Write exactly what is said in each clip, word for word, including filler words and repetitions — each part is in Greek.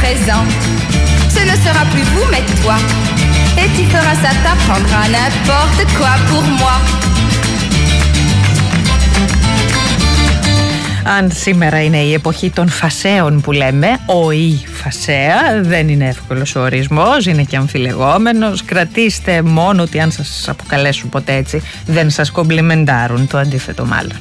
présent. Ce ne sera plus vous, mais toi. Et tu feras ça, t'apprendras n'importe quoi pour moi. Αν σήμερα είναι η εποχή των φασέων που λέμε, ο ή φασέα, δεν είναι εύκολος ο ορισμός, είναι και αμφιλεγόμενος. Κρατήστε μόνο ότι αν σας αποκαλέσουν ποτέ έτσι, δεν σας κομπλιμεντάρουν, το αντίθετο μάλλον.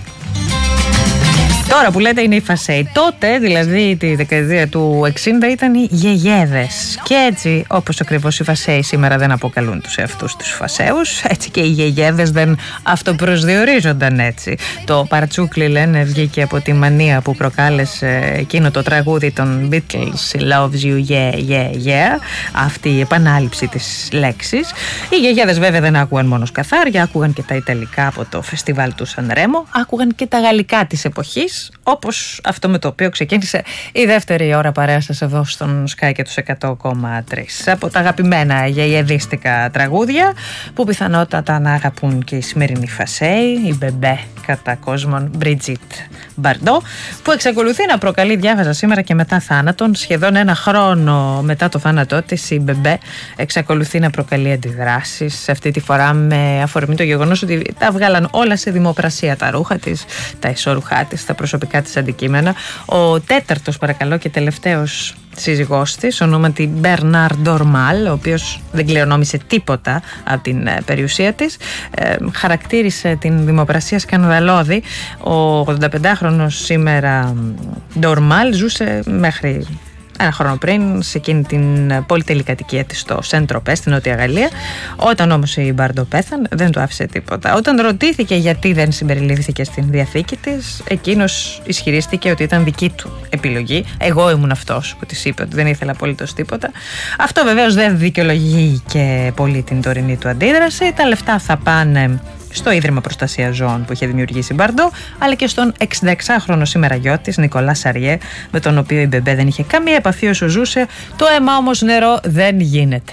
Τώρα που λέτε είναι οι φασέοι, τότε δηλαδή τη δεκαετία του εξήντα ήταν οι γιαγιέδες. Και έτσι όπως ακριβώς οι φασέοι σήμερα δεν αποκαλούν τους εαυτούς τους φασέους, έτσι και οι γιαγιέδες δεν αυτοπροσδιορίζονταν έτσι. Το παρατσούκλι λένε βγήκε από τη μανία που προκάλεσε εκείνο το τραγούδι των Beatles, Loves You Yeah Yeah Yeah, αυτή η επανάληψη της λέξης. Οι γιαγιέδες βέβαια δεν άκουγαν μόνο σκαθάρια, άκουγαν και τα ιταλικά από το φεστιβάλ του Σαν Ρέμο, άκουγαν και τα γαλλικά της εποχής, όπως αυτό με το οποίο ξεκίνησε η δεύτερη ώρα παρέα σας εδώ στον Sky και τους εκατό κόμμα τρία. Από τα αγαπημένα γιαγιεδίστικα τραγούδια που πιθανότατα να αγαπούν και οι σημερινοί φασέοι, η Μπεμπέ κατά κόσμον Brigitte Bardot, που εξακολουθεί να προκαλεί, διάβαζα σήμερα, και μετά θάνατον. Σχεδόν ένα χρόνο μετά το θάνατό της, η Μπεμπέ εξακολουθεί να προκαλεί αντιδράσεις, αυτή τη φορά με αφορμή το γεγονός ότι τα βγάλαν όλα σε δημοπρασία, τα ρούχα της, τα ισόρουχά της, τα προσωπικά της αντικείμενα. Ο τέταρτος, παρακαλώ, και τελευταίος σύζυγός της, ονόματι Μπέρναρ Ντορμάλ, ο οποίος δεν κληρονόμησε τίποτα από την ε, περιουσία της, ε, χαρακτήρισε την δημοπρασία σκανδαλώδη. Ο ογδονταπεντάχρονος σήμερα Ντορμάλ ζούσε μέχρι ένα χρόνο πριν σε εκείνη την πολυτελή κατοικία της στο Σεντ-Τροπέ στη Νότια Γαλλία. Όταν όμως η Μπαρντό πέθανε, δεν του άφησε τίποτα. Όταν ρωτήθηκε γιατί δεν συμπεριλήφθηκε στην διαθήκη της, εκείνος ισχυρίστηκε ότι ήταν δική του επιλογή. Εγώ ήμουν αυτός που της είπε ότι δεν ήθελα απολύτως τίποτα. Αυτό βεβαίως δεν δικαιολογεί και πολύ την τωρινή του αντίδραση. Τα λεφτά θα πάνε στο Ίδρυμα Προστασίας Ζώων που είχε δημιουργήσει η Μπαρντό, αλλά και στον εξηνταεξάχρονο σήμερα γιο της, Νικολά Σαριέ, με τον οποίο η Μπεμπέ δεν είχε καμία επαφή όσο ζούσε. Το αίμα όμως νερό δεν γίνεται.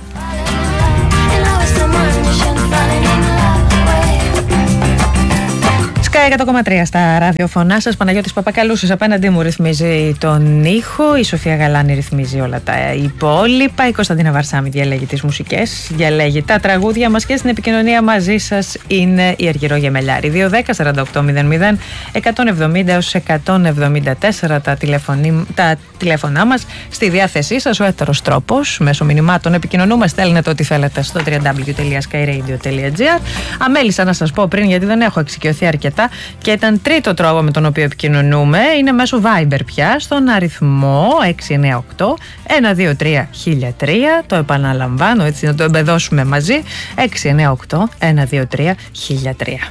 Sky εκατό κόμμα τρία στα ραδιοφωνά σας. Παναγιώτης Παπακαλούσης απέναντί μου ρυθμίζει τον ήχο. Η Σοφία Γαλάνη ρυθμίζει όλα τα υπόλοιπα. Η Κωνσταντίνα Βαρσάμι διαλέγει τις μουσικές, διαλέγει τα τραγούδια μας, και στην επικοινωνία μαζί σας είναι η Αργυρό Γεμελιάρη. δύο δέκα σαράντα οκτώ μηδέν μηδέν εκατόν εβδομήντα έως εκατόν εβδομήντα τέσσερα τα, τηλεφωνή, τα τηλέφωνά μας στη διάθεσή σας. Ο έτερος τρόπος, μέσω μηνυμάτων επικοινωνούμε, στέλνετε ό,τι θέλετε στο double-u double-u double-u τελεία sky radio τελεία gr. Αμέλησα να σας πω πριν, γιατί δεν έχω εξοικειωθεί αρκετά, και ήταν τρίτο τρόπο με τον οποίο επικοινωνούμε, είναι μέσω Viber πια, στον αριθμό έξι εννιά οκτώ ένα δύο τρία χίλια τρία. Το επαναλαμβάνω έτσι να το εμπεδώσουμε μαζί, έξι εννιά οκτώ ένα δύο τρία χίλια τρία.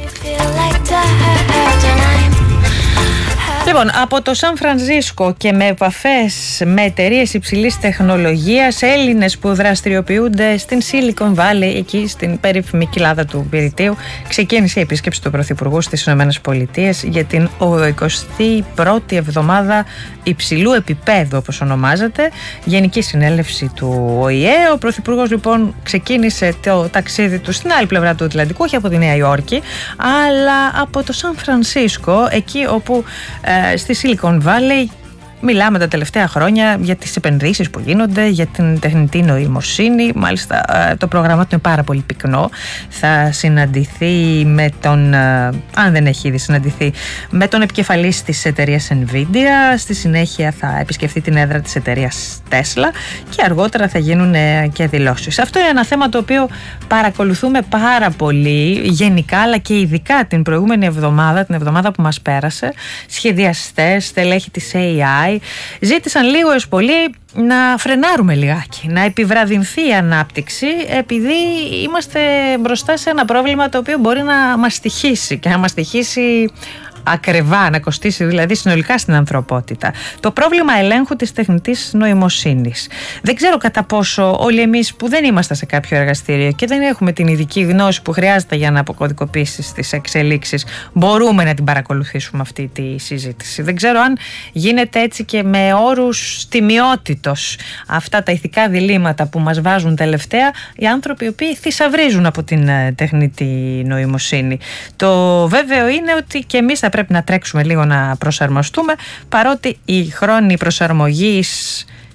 Λοιπόν, από το Σαν Φρανσίσκο και με επαφές με εταιρείες υψηλής τεχνολογίας, Έλληνες που δραστηριοποιούνται στην Silicon Valley, εκεί στην περίφημη κοιλάδα του Πυρητίου, ξεκίνησε η επίσκεψη του Πρωθυπουργού στις ΗΠΑ για την ογδοηκοστή πρώτη εβδομάδα υψηλού επίπεδου, όπως ονομάζεται, Γενική Συνέλευση του Ο Η Ε. Ο Πρωθυπουργός λοιπόν ξεκίνησε το ταξίδι του στην άλλη πλευρά του Ατλαντικού, όχι από τη Νέα Υόρκη, αλλά από το Σαν Φρανσίσκο, εκεί όπου ε, στη Silicon Valley μιλάμε τα τελευταία χρόνια για τις επενδύσεις που γίνονται, για την τεχνητή νοημοσύνη. Μάλιστα το πρόγραμμα του είναι πάρα πολύ πυκνό. Θα συναντηθεί με τον, αν δεν έχει ήδη συναντηθεί, με τον επικεφαλής της εταιρείας Nvidia. Στη συνέχεια θα επισκεφθεί την έδρα της εταιρείας Tesla και αργότερα θα γίνουν και δηλώσεις. Αυτό είναι ένα θέμα το οποίο παρακολουθούμε πάρα πολύ γενικά, αλλά και ειδικά την προηγούμενη εβδομάδα, την εβδομάδα που μας πέρασε. Σχεδιαστές, στελέχη της έι άι ζήτησαν λίγο έως πολύ να φρενάρουμε λιγάκι, να επιβραδυνθεί η ανάπτυξη, επειδή είμαστε μπροστά σε ένα πρόβλημα το οποίο μπορεί να μας στοιχήσει και να μας στοιχήσει ακριβά, να κοστίσει δηλαδή συνολικά στην ανθρωπότητα. Το πρόβλημα ελέγχου της τεχνητής νοημοσύνης. Δεν ξέρω κατά πόσο όλοι εμείς που δεν είμαστε σε κάποιο εργαστήριο και δεν έχουμε την ειδική γνώση που χρειάζεται για να αποκωδικοποιήσεις τις εξελίξεις, μπορούμε να την παρακολουθήσουμε αυτή τη συζήτηση. Δεν ξέρω αν γίνεται έτσι και με όρους τιμιότητος. Αυτά τα ηθικά διλήμματα που μας βάζουν τελευταία οι άνθρωποι οι οποίοι θησαυρίζουν από την τεχνητή νοημοσύνη. Το βέβαιο είναι ότι και εμείς θα πρέπει να τρέξουμε λίγο να προσαρμοστούμε, παρότι οι χρόνοι προσαρμογής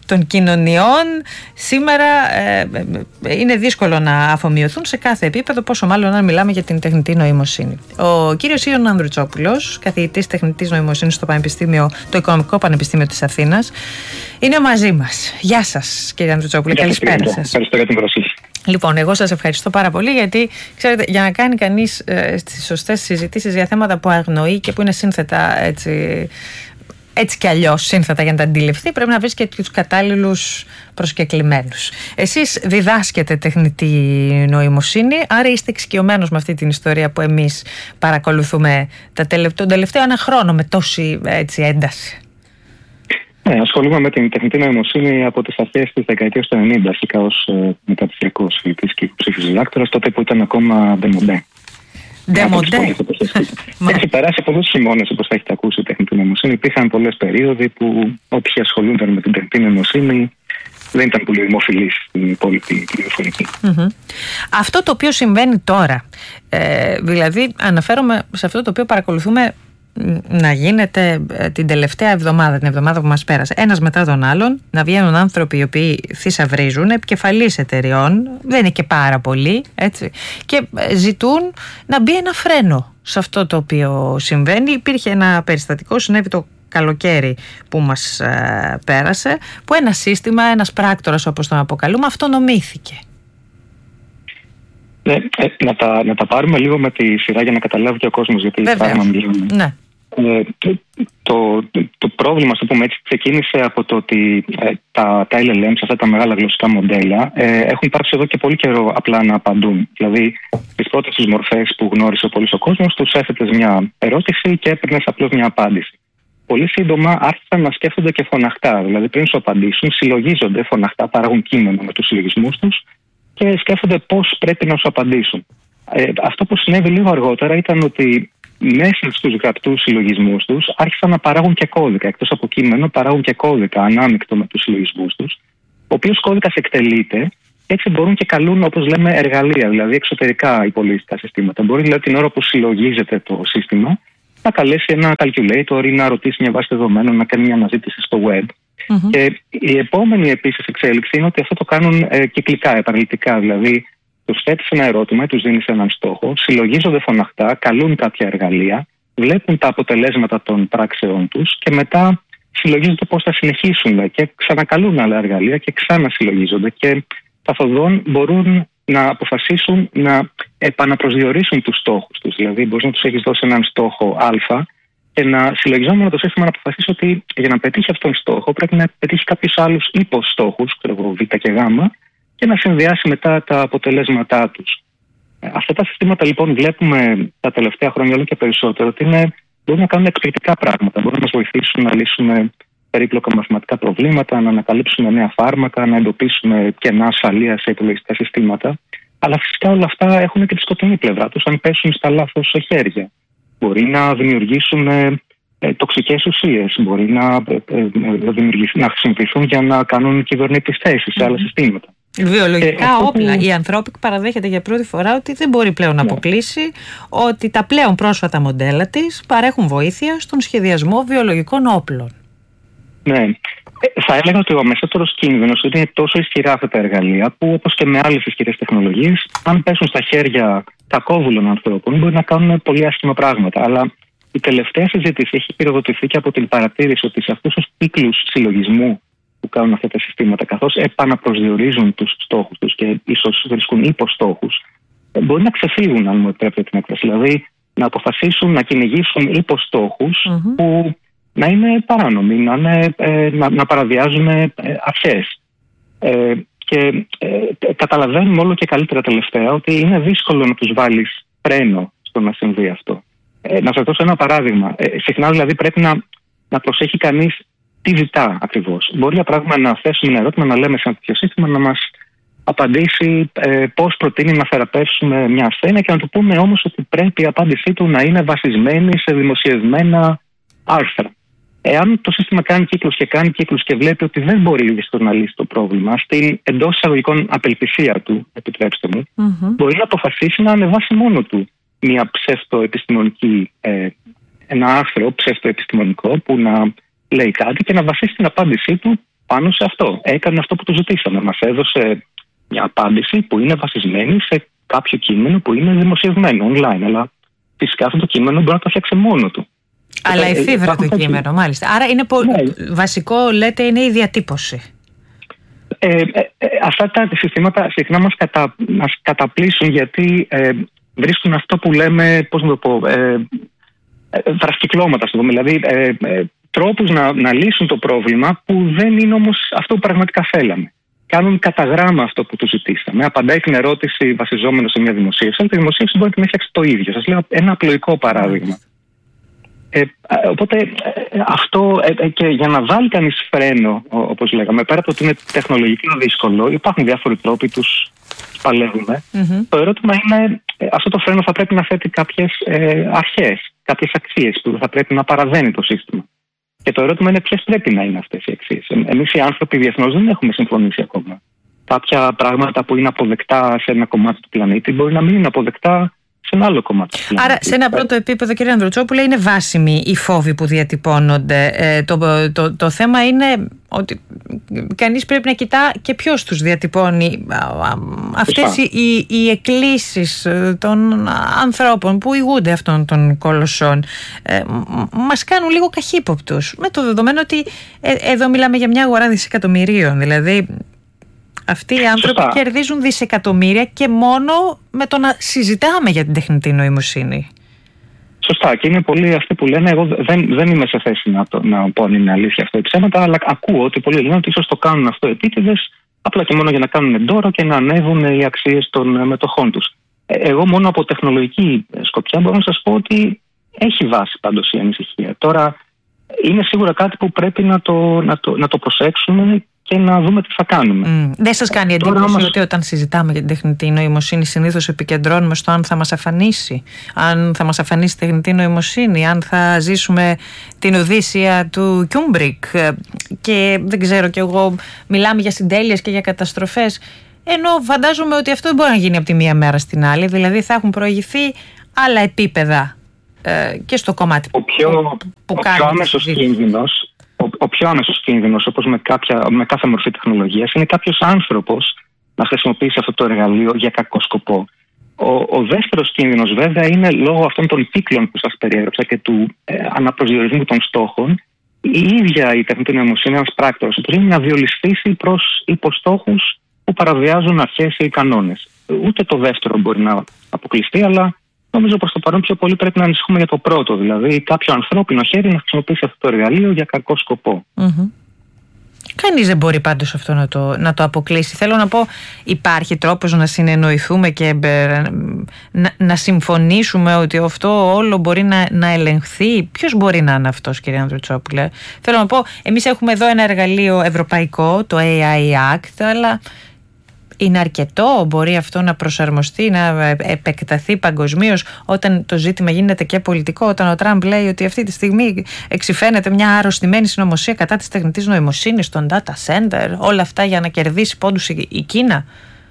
των κοινωνιών σήμερα ε, είναι δύσκολο να αφομοιωθούν σε κάθε επίπεδο, πόσο μάλλον αν μιλάμε για την τεχνητή νοημοσύνη. Ο κύριος Ίων Ανδρουτσόπουλος, καθηγητής τεχνητής νοημοσύνης στο Πανεπιστήμιο, το Οικονομικό Πανεπιστήμιο της Αθήνας, είναι μαζί μας. Γεια σας, κύριε Ανδρουτσόπουλο, καλησπέρα σας. Ευχαριστώ για την προσοχή. Λοιπόν, εγώ σας ευχαριστώ πάρα πολύ, γιατί ξέρετε, για να κάνει κανείς ε, στις σωστές συζητήσεις για θέματα που αγνοεί και που είναι σύνθετα έτσι, έτσι κι αλλιώς σύνθετα για να τα αντιληφθεί, πρέπει να βρεις και τους κατάλληλους προσκεκλημένους. Εσείς διδάσκετε τεχνητή νοημοσύνη, άρα είστε εξοικειωμένος με αυτή την ιστορία που εμείς παρακολουθούμε τα τελευ... τον τελευταίο ένα χρόνο με τόση έτσι, ένταση. Ναι, ασχολούμαι με την τεχνητή νοημοσύνη από τις αρχές της δεκαετίας του ενενήντα, αρχικά ως ε, μεταπτυχιακός φοιτητής και υποψήφιος διδάκτορας, τότε που ήταν ακόμα ντεμοντέ. Ντεμοντέ. Έχει περάσει από πολλούς χειμώνες, όπως θα έχετε ακούσει, η τεχνητή νοημοσύνη. Υπήρχαν πολλές περίοδοι που όποιοι ασχολούνταν με την τεχνητή νοημοσύνη δεν ήταν πολύ δημοφιλής στην υπόλοιπη πληροφορική. Mm-hmm. Αυτό το οποίο συμβαίνει τώρα, ε, δηλαδή αναφέρομαι σε αυτό το οποίο παρακολουθούμε να γίνεται την τελευταία εβδομάδα, την εβδομάδα που μας πέρασε, ένας μετά τον άλλον, να βγαίνουν άνθρωποι οι οποίοι θησαυρίζουν, επικεφαλής εταιριών, δεν είναι και πάρα πολλοί, έτσι, και ζητούν να μπει ένα φρένο σε αυτό το οποίο συμβαίνει. Υπήρχε ένα περιστατικό, συνέβη το καλοκαίρι που μας ε, πέρασε, που ένα σύστημα, ένας πράκτορας όπως τον αποκαλούμε, αυτονομήθηκε. Ναι, ε, να, τα, να τα πάρουμε λίγο με τη σειρά για να καταλάβει και ο κόσμος γιατί πράγμα μιλούμε. Ναι. Ε, το, το, το πρόβλημα, στο πούμε έτσι, ξεκίνησε από το ότι ε, τα, τα ελ ελ εμς, αυτά τα μεγάλα γλωσσικά μοντέλα, ε, έχουν υπάρξει εδώ και πολύ καιρό απλά να απαντούν. Δηλαδή, τις πρώτες τις μορφές που γνώρισε ο πολύς ο κόσμος, τους έθετες μια ερώτηση και έπαιρνες απλώς μια απάντηση. Πολύ σύντομα άρχισαν να σκέφτονται και φωναχτά. Δηλαδή, πριν σου απαντήσουν, συλλογίζονται φωναχτά, παράγουν κείμενο με τους συλλογισμούς τους και σκέφτονται πώς πρέπει να σου απαντήσουν. Ε, αυτό που συνέβη λίγο αργότερα ήταν ότι μέσα στους γραπτούς συλλογισμούς τους άρχισαν να παράγουν και κώδικα. Εκτός από κείμενο, παράγουν και κώδικα ανάμεικτο με τους συλλογισμούς τους, ο οποίος κώδικας εκτελείται και έτσι μπορούν και καλούν, όπως λέμε, εργαλεία, δηλαδή εξωτερικά υπολογιστικά συστήματα. Μπορεί δηλαδή την ώρα που συλλογίζεται το σύστημα να καλέσει ένα calculator ή να ρωτήσει μια βάση δεδομένων, να κάνει μια αναζήτηση στο web. Mm-hmm. Και η επόμενη επίσης εξέλιξη είναι ότι αυτό το κάνουν ε, κυκλικά, επαναληπτικά. Δηλαδή, τους θέτεις ένα ερώτημα, τους δίνεις έναν στόχο, συλλογίζονται φωναχτά, καλούν κάποια εργαλεία, βλέπουν τα αποτελέσματα των πράξεών τους και μετά συλλογίζονται πώς θα συνεχίσουν και ξανακαλούν άλλα εργαλεία και ξανασυλλογίζονται. Και καθοδόν μπορούν να αποφασίσουν να επαναπροσδιορίσουν τους στόχους τους. Δηλαδή, μπορείς να τους έχεις δώσει έναν στόχο Α και να συλλογιζόμενο το σύστημα να αποφασίσει ότι για να πετύχει αυτόν τον στόχο πρέπει να πετύχει κάποιους άλλους υποστόχους, ξέρω, Β και Γ, και να συνδυάσει μετά τα αποτελέσματά τους. Αυτά τα συστήματα λοιπόν βλέπουμε τα τελευταία χρόνια όλο και περισσότερο ότι είναι, μπορούν να κάνουν εκπληκτικά πράγματα. Μπορούν να μας βοηθήσουν να λύσουμε περίπλοκα μαθηματικά προβλήματα, να ανακαλύψουμε νέα φάρμακα, να εντοπίσουμε κενά ασφαλεία σε υπολογιστικά συστήματα. Αλλά φυσικά όλα αυτά έχουν και τη σκοτεινή πλευρά τους αν πέσουν στα λάθος χέρια. Μπορεί να δημιουργήσουν ε, ε, τοξικές ουσίες, μπορεί να, ε, ε, να χρησιμοποιηθούν για να κάνουν κυβερνήτες θέσεις σε άλλα συστήματα. Βιολογικά ε, όπλα. Που... Η Anthropic παραδέχεται για πρώτη φορά ότι δεν μπορεί πλέον να αποκλείσει ότι τα πλέον πρόσφατα μοντέλα της παρέχουν βοήθεια στον σχεδιασμό βιολογικών όπλων. Ναι. Ε, θα έλεγα ότι ο αμεσότερος κίνδυνος είναι τόσο ισχυρά αυτά τα εργαλεία που, όπως και με άλλες ισχυρές τεχνολογίες, αν πέσουν στα χέρια κακόβουλων ανθρώπων, μπορεί να κάνουν πολύ άσχημα πράγματα. Αλλά η τελευταία συζήτηση έχει πυροδοτηθεί και από την παρατήρηση ότι σε αυτούς τους κύκλους συλλογισμού που κάνουν αυτά τα συστήματα, καθώς επαναπροσδιορίζουν τους στόχους τους και ίσως βρίσκουν υποστόχους, μπορεί να ξεφύγουν, αν μου επιτρέπετε την έκφραση. Δηλαδή, να αποφασίσουν να κυνηγήσουν υποστόχους mm-hmm. που να είναι παράνομοι, να, είναι, ε, να, να παραβιάζουν ε, αρχές. Ε, και ε, καταλαβαίνουμε όλο και καλύτερα τελευταία ότι είναι δύσκολο να τους βάλεις φρένο στο να συμβεί αυτό. Ε, να σας δώσω ένα παράδειγμα. Ε, συχνά δηλαδή πρέπει να, να προσέχει κανείς τι ζητά ακριβώς. Μπορεί για πράγμα να θέσουμε ένα ερώτημα, να λέμε σε ένα τέτοιο σύστημα να μας απαντήσει ε, πώς προτείνει να θεραπεύσουμε μια ασθένεια και να του πούμε όμως ότι πρέπει η απάντησή του να είναι βασισμένη σε δημοσιευμένα άρθρα. Εάν το σύστημα κάνει κύκλους και κάνει κύκλους και βλέπει ότι δεν μπορεί να λύσει το πρόβλημα, στην εντός εισαγωγικών απελπισία του, επιτρέψτε μου, mm-hmm. μπορεί να αποφασίσει να ανεβάσει μόνο του μια ψευτοεπιστημονική, ε, ένα άρθρο ψευτοεπιστημονικό που να λέει κάτι και να βασίσει την απάντησή του πάνω σε αυτό. Έκανε αυτό που του ζητήσαμε. Μας έδωσε μια απάντηση που είναι βασισμένη σε κάποιο κείμενο που είναι δημοσιευμένο online. Αλλά φυσικά αυτό το κείμενο μπορεί να το φτιάξει μόνο του. Αλλά εφήβρα το κείμενο, και... μάλιστα. Άρα είναι πο... ναι. βασικό, λέτε, είναι η διατύπωση. Ε, ε, ε, αυτά τα συστήματα συχνά μας, κατα... μας καταπλήσουν, γιατί ε, βρίσκουν αυτό που λέμε, πώς να το πω, ε, ε, βρασκυκλώματα, στο πούμε. Δηλαδή ε, ε, τρόπους να, να λύσουν το πρόβλημα που δεν είναι όμως αυτό που πραγματικά θέλαμε. Κάνουν κατά γράμμα αυτό που του ζητήσαμε. Απαντάει την ερώτηση βασιζόμενο σε μια δημοσίευση, αλλά τη δημοσίευση μπορεί να την έφτιαξει το ίδιο. Σας λέω ένα απλοϊκό παράδειγμα. Ε, οπότε ε, αυτό ε, και για να βάλει κανείς φρένο, όπως λέγαμε, πέρα από ότι είναι τεχνολογικά δύσκολο, υπάρχουν διάφοροι τρόποι, τους παλεύουμε. Mm-hmm. Το ερώτημα είναι, ε, αυτό το φρένο θα πρέπει να θέτει κάποιες ε, αρχές, κάποιες αξίες που θα πρέπει να παραβαίνει το σύστημα. Και το ερώτημα είναι ποιες πρέπει να είναι αυτές οι αξίες. Εμείς οι άνθρωποι διεθνώς δεν έχουμε συμφωνήσει ακόμα. Κάποια πράγματα που είναι αποδεκτά σε ένα κομμάτι του πλανήτη μπορεί να μην είναι αποδεκτά σε ένα άλλο κομμάτι. Άρα, σε ένα πρώτο επίπεδο, κύριε Ανδρουτσόπουλε, είναι βάσιμοι οι φόβοι που διατυπώνονται. Ε, το, το, το, το θέμα είναι ότι κανείς πρέπει να κοιτά και ποιος τους διατυπώνει. Αυτές οι, οι, οι εκκλήσεις των ανθρώπων που ηγούνται αυτών των κολοσσών ε, μας κάνουν λίγο καχύποπτους. Με το δεδομένο ότι ε, εδώ μιλάμε για μια αγορά δισεκατομμυρίων. Δηλαδή, αυτοί οι άνθρωποι Σωστά. κερδίζουν δισεκατομμύρια και μόνο με το να συζητάμε για την τεχνητή νοημοσύνη. Σωστά. Και είναι πολλοί αυτοί που λένε, εγώ δεν, δεν είμαι σε θέση να, το, να πω αν είναι αλήθεια αυτό ή ψέματα, αλλά ακούω ότι πολλοί λένε ότι ίσως το κάνουν αυτό επίτηδες, απλά και μόνο για να κάνουν ντόρο και να ανέβουν οι αξίες των μετοχών τους. Εγώ μόνο από τεχνολογική σκοπιά μπορώ να σας πω ότι έχει βάση πάντως η ανησυχία. Τώρα είναι σίγουρα κάτι που πρέπει να το, να το, να το προσέξουμε και να δούμε τι θα κάνουμε. Mm. Δεν σας κάνει εντύπωση όμως... ότι όταν συζητάμε για την τεχνητή νοημοσύνη συνήθως επικεντρώνουμε στο αν θα μας αφανίσει, αν θα μας αφανίσει η τεχνητή νοημοσύνη, αν θα ζήσουμε την Οδύσσεια του Κιούμπρικ και δεν ξέρω κι εγώ, μιλάμε για συντέλειες και για καταστροφές, ενώ φαντάζομαι ότι αυτό δεν μπορεί να γίνει από τη μία μέρα στην άλλη, δηλαδή θα έχουν προηγηθεί άλλα επίπεδα ε, και στο κομμάτι ο πιο, που, που ο πιο άμεσος κίνδυνος Ο, ο πιο άμεσος κίνδυνος, όπως με, κάποια, με κάθε μορφή τεχνολογίας, είναι κάποιος άνθρωπος να χρησιμοποιήσει αυτό το εργαλείο για κακό σκοπό. Ο, ο δεύτερος κίνδυνος, βέβαια, είναι λόγω αυτών των κύκλων που σας περιέγραψα και του ε, αναπροσδιορισμού των στόχων, η ίδια η τεχνητή νοημοσύνη, ένας πράκτορας, μπορεί να διολυσθήσει προς υποστόχους που παραβιάζουν αρχές ή κανόνες. Ούτε το δεύτερο μπορεί να αποκλειστεί, αλλά νομίζω προς το παρόν πιο πολύ πρέπει να ανησυχούμε για το πρώτο, δηλαδή κάποιο ανθρώπινο χέρι να χρησιμοποιήσει αυτό το εργαλείο για κακό σκοπό. Mm-hmm. Κανείς δεν μπορεί πάντως αυτό να το, να το αποκλείσει. Θέλω να πω, υπάρχει τρόπος να συνεννοηθούμε και να, να συμφωνήσουμε ότι αυτό όλο μπορεί να, να ελεγχθεί. Ποιος μπορεί να είναι αυτός, κύριε Ανδρουτσόπουλε? Θέλω να πω, εμείς έχουμε εδώ ένα εργαλείο ευρωπαϊκό, το έι άι Act, αλλά... είναι αρκετό, μπορεί αυτό να προσαρμοστεί, να επεκταθεί παγκοσμίως όταν το ζήτημα γίνεται και πολιτικό, όταν ο Τραμπ λέει ότι αυτή τη στιγμή εξυφαίνεται μια αρρωστημένη συνωμοσία κατά της τεχνητής νοημοσύνης, των data center, όλα αυτά για να κερδίσει πόντους η, η Κίνα?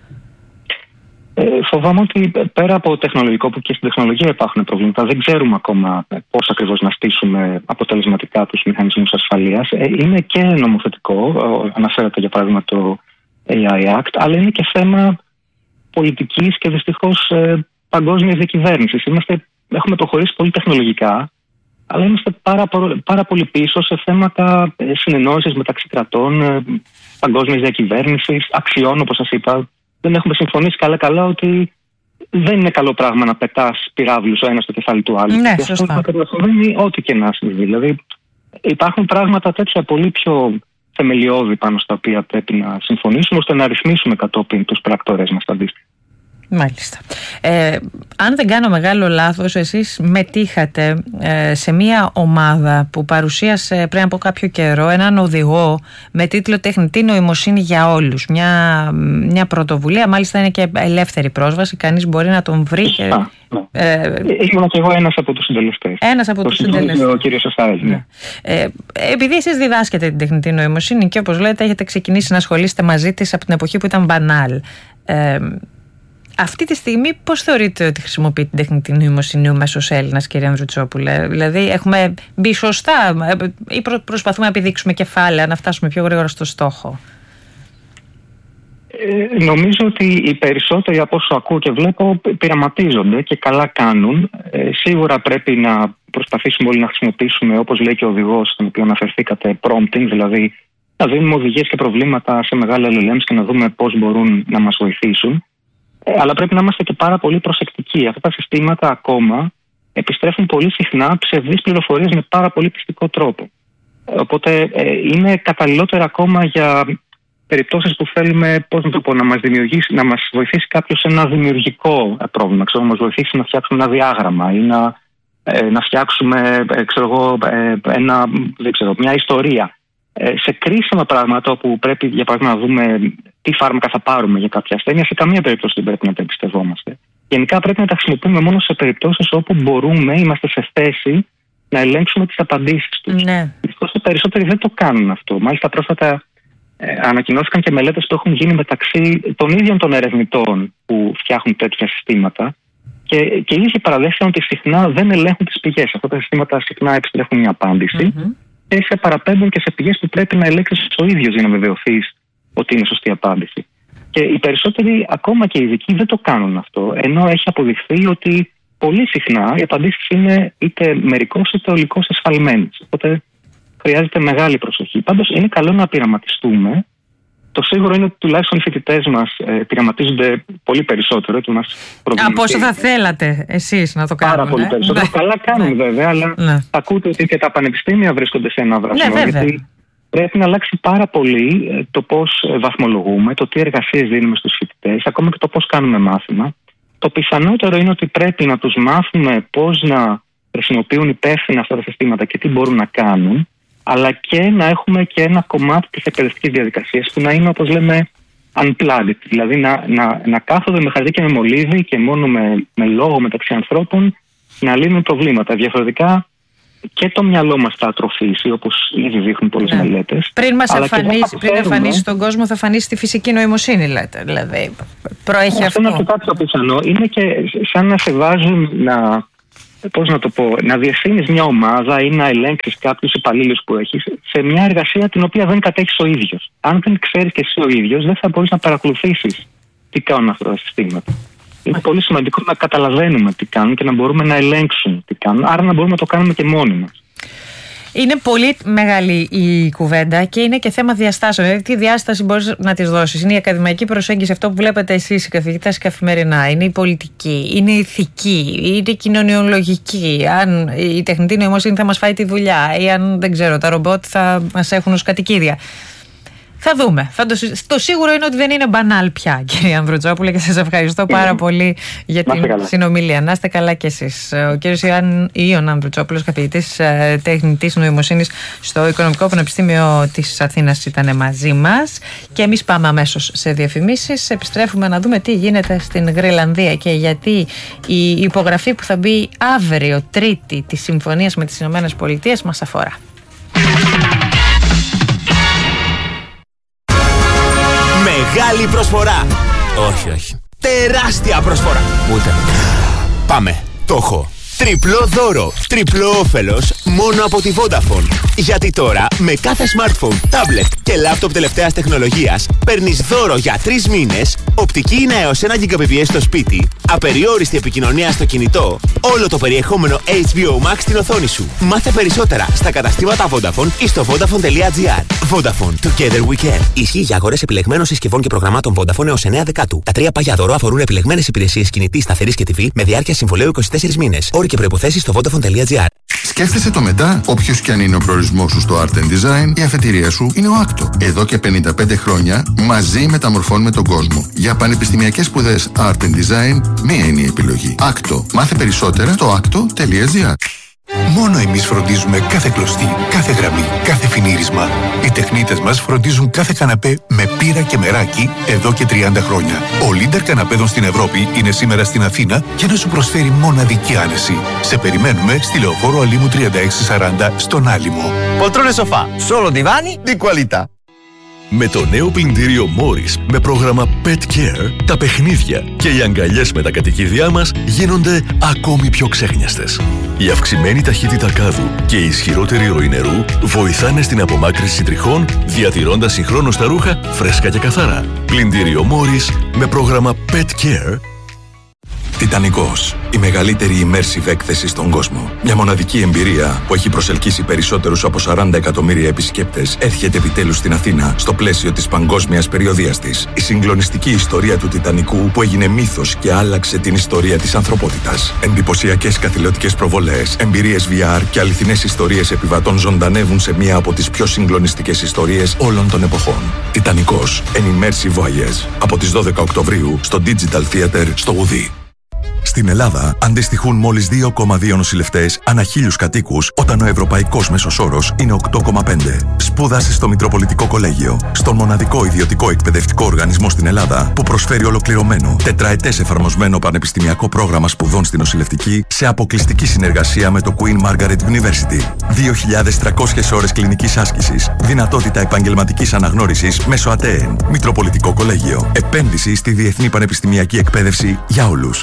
Ε, φοβάμαι ότι πέρα από τεχνολογικό, που και στην τεχνολογία υπάρχουν προβλήματα, δεν ξέρουμε ακόμα πώς ακριβώς να στήσουμε αποτελεσματικά τους μηχανισμούς ασφαλείας. Ε, είναι και νομοθετικό, αναφέρατε για παράδειγμα το έι άι Act, αλλά είναι και θέμα πολιτικής και δυστυχώς ε, παγκόσμιας διακυβέρνησης. Είμαστε, έχουμε προχωρήσει πολύ τεχνολογικά, αλλά είμαστε πάρα, πάρα πολύ πίσω σε θέματα ε, συνεννόησης μεταξύ κρατών, ε, παγκόσμιας διακυβέρνησης, αξιών, όπως σας είπα. Δεν έχουμε συμφωνήσει καλά-καλά ότι δεν είναι καλό πράγμα να πετάς πυράβλους ο ένας στο κεφάλι του άλλου. Ναι, και σωστά. αυτό θα καταλαβαίνει ό,τι και να συμβεί. Δηλαδή υπάρχουν πράγματα τέτοια πολύ πιο θεμελιώδη πάνω στα οποία πρέπει να συμφωνήσουμε, ώστε να ρυθμίσουμε κατόπιν τους πράκτορες μας αντίστοιχα. Μάλιστα. Ε, αν δεν κάνω μεγάλο λάθος, εσείς μετήχατε ε, σε μια ομάδα που παρουσίασε πριν από κάποιο καιρό έναν οδηγό με τίτλο «Τεχνητή νοημοσύνη για όλους». Μια, μια πρωτοβουλία, μάλιστα είναι και ελεύθερη πρόσβαση, κανείς μπορεί να τον βρει. Και, Α, ναι. ε, Ήμουν και εγώ ένας από τους συντελεστές. Ένας από τους συντελεστές. Ο κύριος Σασάρης, ναι. Ε, επειδή εσείς διδάσκετε την τεχνητή νοημοσύνη και όπως λέτε έχετε ξεκινήσει να ασχολείστε μαζί της από την εποχή που ήταν μπανάλ. Ε, Αυτή τη στιγμή πώς θεωρείτε ότι χρησιμοποιεί την τεχνητή νοημοσύνη ο μέσος Έλληνας, κύριε Ανδρουτσόπουλε? Δηλαδή έχουμε μπει σωστά ή προσπαθούμε να επιδείξουμε κεφάλαια, να φτάσουμε πιο γρήγορα στο στόχο? Ε, νομίζω ότι οι περισσότεροι, από όσο ακούω και βλέπω, πειραματίζονται και καλά κάνουν. Ε, σίγουρα πρέπει να προσπαθήσουμε όλοι να χρησιμοποιήσουμε, όπως λέει και ο οδηγός στον οποίο αναφερθήκατε, prompting, δηλαδή να δίνουμε οδηγίες και προβλήματα σε μεγάλα ελ ελ εμς και να δούμε πώς μπορούν να μας βοηθήσουν. Ε, αλλά πρέπει να είμαστε και πάρα πολύ προσεκτικοί. Αυτά τα συστήματα ακόμα επιστρέφουν πολύ συχνά ψευδείς πληροφορίες με πάρα πολύ πιστικό τρόπο. Οπότε ε, είναι καταλληλότερα ακόμα για περιπτώσεις που θέλουμε, πώς να το πω, να μας, δημιουργήσει, να μας βοηθήσει κάποιος ένα δημιουργικό πρόβλημα. Ξέρω, να μας βοηθήσει να φτιάξουμε ένα διάγραμμα ή να, ε, να φτιάξουμε ε, ξέρω εγώ, ε, ένα, δεν ξέρω, μια ιστορία. Ε, σε κρίσιμα πράγματα όπου πρέπει, για παράδειγμα, να δούμε τι φάρμακα θα πάρουμε για κάποια ασθένεια, σε καμία περίπτωση δεν πρέπει να τα εμπιστευόμαστε. Γενικά πρέπει να τα χρησιμοποιούμε μόνο σε περιπτώσεις όπου μπορούμε, είμαστε σε θέση να ελέγξουμε τις απαντήσεις τους. Ναι. Δυστυχώς οι περισσότεροι δεν το κάνουν αυτό. Μάλιστα πρόσφατα ε, ανακοινώθηκαν και μελέτες που έχουν γίνει μεταξύ των ίδιων των ερευνητών που φτιάχνουν τέτοια συστήματα και, και οι ίδιοι παραδέχθηκαν ότι συχνά δεν ελέγχουν τις πηγές. Αυτά τα συστήματα συχνά επιστρέφουν μια απάντηση mm-hmm. και σε παραπέμπουν και σε πηγές που πρέπει να ελέγξεις ο ίδιος για να βεβαιωθείς ότι είναι σωστή απάντηση. Και οι περισσότεροι, ακόμα και οι ειδικοί, δεν το κάνουν αυτό, ενώ έχει αποδειχθεί ότι πολύ συχνά οι απαντήσεις είναι είτε μερικώς είτε ολικώς εσφαλμένες. Οπότε χρειάζεται μεγάλη προσοχή. Πάντως είναι καλό να πειραματιστούμε. Το σίγουρο είναι ότι τουλάχιστον οι φοιτητές μας ε, πειραματίζονται πολύ περισσότερο και μας προβληματίζουν. Από όσο θα θέλατε εσείς να το κάνετε. Πάρα πολύ περισσότερο. Ναι. Καλά κάνουν ναι. βέβαια, αλλά ναι. ακούτε ότι και τα πανεπιστήμια βρίσκονται σε ένα βρασμό. Ναι, γιατί πρέπει να αλλάξει πάρα πολύ το πώς βαθμολογούμε, το τι εργασίες δίνουμε στους φοιτητές, ακόμα και το πώς κάνουμε μάθημα. Το πιθανότερο είναι ότι πρέπει να τους μάθουμε πώς να χρησιμοποιούν υπεύθυνα αυτά τα συστήματα και τι μπορούν να κάνουν, αλλά και να έχουμε και ένα κομμάτι της εκπαιδευτικής διαδικασίας που να είναι, όπως λέμε, unplugged. Δηλαδή να, να, να κάθονται με χαρτί και με μολύβι και μόνο με, με λόγο μεταξύ ανθρώπων να λύνουν προβλήματα. Διαφορετικά και το μυαλό μας θα ατροφήσει, όπως ήδη δείχνουν πολλές ναι. μελέτες. Πριν μας εμφανίσει, πριν εμφανίσει τον κόσμο, θα εμφανίσει τη φυσική νοημοσύνη, λέτε. Δηλαδή, προέχει αυτό. Αυτό είναι αρκετά πιο πιθανό. Είναι και σαν να σε βάζουν να, πώς να το πω, να διευθύνεις μια ομάδα ή να ελέγξεις κάποιους υπαλλήλους που έχεις σε μια εργασία την οποία δεν κατέχεις ο ίδιος. Αν δεν ξέρεις και εσύ ο ίδιος, δεν θα μπορείς να παρακολουθήσεις τι κάνουν αυτά τα συστήματα. Είναι πολύ σημαντικό να καταλαβαίνουμε τι κάνουν και να μπορούμε να ελέγξουμε τι κάνουν. Άρα να μπορούμε να το κάνουμε και μόνοι μας. Είναι πολύ μεγάλη η κουβέντα και είναι και θέμα διαστάσεων. Δηλαδή, τι διάσταση μπορείς να της δώσεις? Είναι η ακαδημαϊκή προσέγγιση, αυτό που βλέπετε εσείς οι καθηγητές καθημερινά. Είναι η πολιτική, είναι η ηθική, είναι η κοινωνιολογική. Αν η τεχνητή νοημοσύνη θα μας φάει τη δουλειά ή αν δεν ξέρω, τα ρομπότ θα μας έχουν ως κατοικίδια. Θα δούμε. Θα το, το σίγουρο είναι ότι δεν είναι μπανάλ πια, κύριε Ανδρουτσόπουλε, και σας ευχαριστώ πάρα πολύ για την συνομιλία. Να είστε καλά κι εσείς. Ο κύριος Ιων Ανδρουτσόπουλος, καθηγητής ε, τεχνητής νοημοσύνης στο Οικονομικό Πανεπιστήμιο της Αθήνας, ήταν μαζί μας. Και εμείς πάμε αμέσως σε διαφημίσεις. Επιστρέφουμε να δούμε τι γίνεται στην Γροιλανδία και γιατί η υπογραφή που θα μπει αύριο, Τρίτη, της συμφωνίας με τις Ηνωμένες Πολιτείες μας αφορά. Μεγάλη προσφορά. Όχι, όχι. Τεράστια προσφορά. Ούτε. Πάμε. Το έχω. Τριπλό δώρο, τριπλό όφελος μόνο από τη Vodafone. Γιατί τώρα με κάθε smartphone, tablet και laptop τελευταίας τεχνολογίας παίρνεις δώρο για τρεις μήνες, οπτική ίνα έως ένα γιγαμπιτ στο σπίτι, απεριόριστη επικοινωνία στο κινητό, όλο το περιεχόμενο έιτς μπι ο Max στην οθόνη σου. Μάθε περισσότερα στα καταστήματα Vodafone ή στο vodafone τελεία gr. Vodafone, together we can. Ισχύει για αγορές επιλεγμένων συσκευών και προγραμμάτων Vodafone έως εννέα Δεκάτου. Τα τρία πάγια δώρο αφορούν επιλεγμένες υπηρεσίες κινητής, σταθερής και τι βι με διάρκεια συμβολαίου είκοσι τέσσερις μήνες. Όροι και προϋποθέσεις στο vodafone τελεία gr. Σκέφτεσαι το μετά, όποιος και αν είναι ο προορισμός σου στο Art and Design, η αφετηρία σου είναι ο άκτο. Εδώ και πενήντα πέντε χρόνια μαζί μεταμορφώνουμε τον κόσμο. Για πανεπιστημιακές σπουδές Art and Design, μία είναι η επιλογή. άκτο. Μάθε περισσότερα στο άκτο τελεία gr. Μόνο εμείς φροντίζουμε κάθε κλωστή, κάθε γραμμή, κάθε φινίρισμα. Οι τεχνίτες μας φροντίζουν κάθε καναπέ με πύρα και μεράκι εδώ και τριάντα χρόνια. Ο leader καναπέδων στην Ευρώπη είναι σήμερα στην Αθήνα για να σου προσφέρει μοναδική άνεση. Σε περιμένουμε στη Λεωφόρο Αλήμου τριάντα έξι σαράντα στον Άλυμο. Poltrone sofà, solo divani di qualità. Με το νέο πλυντήριο Morris με πρόγραμμα Pet Care, τα παιχνίδια και οι αγκαλιές με τα κατοικίδια μας γίνονται ακόμη πιο ξέχνιαστες. Η αυξημένη ταχύτητα κάδου και η ισχυρότερη ροή νερού βοηθάνε στην απομάκρυνση τριχών, διατηρώντας συγχρόνως τα ρούχα φρέσκα και καθαρά. Πλυντήριο Morris με πρόγραμμα Pet Care. Τιτανικός, η μεγαλύτερη immersive έκθεση στον κόσμο. Μια μοναδική εμπειρία που έχει προσελκύσει περισσότερους από σαράντα εκατομμύρια επισκέπτες έρχεται επιτέλους στην Αθήνα στο πλαίσιο της παγκόσμιας περιοδίας της. Η συγκλονιστική ιστορία του Τιτανικού που έγινε μύθος και άλλαξε την ιστορία της ανθρωπότητας. Εντυπωσιακές καθηλωτικές προβολές, εμπειρίες βι αρ και αληθινές ιστορίες επιβατών ζωντανεύουν σε μία από τις πιο συγκλονιστικές ιστορίες όλων των εποχών. Τιτανικός, an immersive voyage. Από τις δώδεκα Οκτωβρίου στο Digital Theater στο Ουδί. Στην Ελλάδα αντιστοιχούν μόλις δύο κόμμα δύο νοσηλευτές ανά χίλιους κατοίκους, όταν ο ευρωπαϊκός μέσος όρος είναι οκτώ κόμμα πέντε. Σπούδασε στο Μητροπολιτικό Κολέγιο, στον μοναδικό ιδιωτικό εκπαιδευτικό οργανισμό στην Ελλάδα που προσφέρει ολοκληρωμένο, τετραετές εφαρμοσμένο πανεπιστημιακό πρόγραμμα σπουδών στην νοσηλευτική σε αποκλειστική συνεργασία με το Queen Margaret University. δύο χιλιάδες τριακόσιες ώρες κλινικής άσκησης, δυνατότητα επαγγελματικής αναγνώρισης μέσω ΑΤΕΕΝ. Μητροπολιτικό Κολέγιο. Επένδυση στη διεθνή πανεπιστημιακή εκπαίδευση για όλους.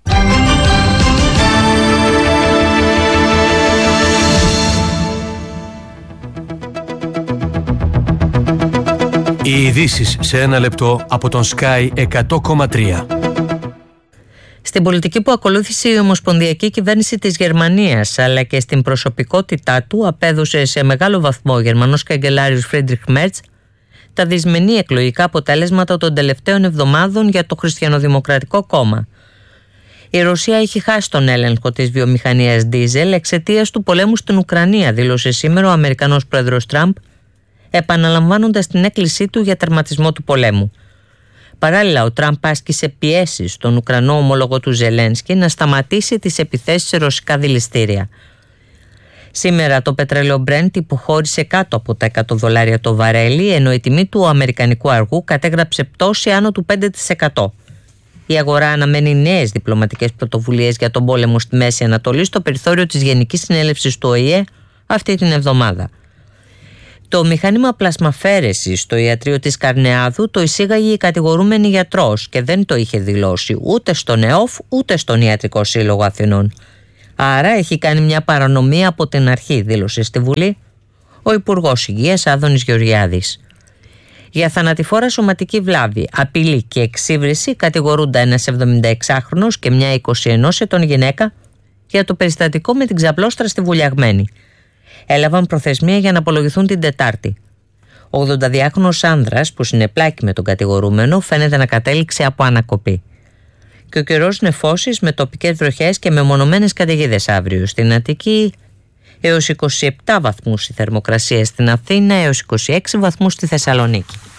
Οι ειδήσεις σε ένα λεπτό από τον Sky εκατό κόμμα τρία. Στην πολιτική που ακολούθησε η ομοσπονδιακή κυβέρνηση της Γερμανίας, αλλά και στην προσωπικότητά του, απέδωσε σε μεγάλο βαθμό ο Γερμανός καγκελάριος Φρίντριχ Μέρτς τα δυσμενή εκλογικά αποτέλεσματα των τελευταίων εβδομάδων για το Χριστιανοδημοκρατικό κόμμα. Η Ρωσία έχει χάσει τον έλεγχο της βιομηχανίας ντίζελ εξαιτίας του πολέμου στην Ουκρανία, δήλωσε σήμερα ο Αμερικανός πρόεδρος Τραμπ, επαναλαμβάνοντας την έκκλησή του για τερματισμό του πολέμου. Παράλληλα, ο Τραμπ άσκησε πιέσεις στον Ουκρανό ομόλογο του Ζελένσκι να σταματήσει τις επιθέσεις σε ρωσικά δηληστήρια. Σήμερα το πετρέλαιο Brent υποχώρησε κάτω από τα εκατό δολάρια το βαρέλι, ενώ η τιμή του αμερικανικού αργού κατέγραψε πτώση άνω του πέντε τοις εκατό. Η αγορά αναμένει νέες διπλωματικές πρωτοβουλίες για τον πόλεμο στη Μέση Ανατολή στο περιθώριο της Γενικής Συνέλευσης του Ο Η Ε αυτή την εβδομάδα. Το μηχάνημα πλασμαφέρεσης στο ιατρείο της Καρνεάδου το εισήγαγε η κατηγορούμενη γιατρός και δεν το είχε δηλώσει ούτε στον ΕΟΦ ούτε στον Ιατρικό Σύλλογο Αθηνών. Άρα έχει κάνει μια παρανομία από την αρχή, δήλωσε στη Βουλή ο Υπουργός Υγείας Άδωνης Γεωργιάδης. Για θανατηφόρα σωματική βλάβη, απειλή και εξύβριση κατηγορούνται ένας εβδομηνταεξάχρονος και μια εικοσιενός ετών γυναίκα για το περιστατικό με την ξαπλώστρα στη Βουλιαγμένη. Έλαβαν προθεσμία για να απολογηθούν την Τετάρτη. Ο ογδονταδυάχρονος άνδρας που συνεπλάκη με τον κατηγορούμενο φαίνεται να κατέληξε από ανακοπή. Και ο καιρός νεφώσεις με τοπικές βροχές και μεμονωμένες καταιγίδες αύριο στην Αττική, έως είκοσι επτά βαθμούς η θερμοκρασία στην Αθήνα, έως είκοσι έξι βαθμούς στη Θεσσαλονίκη.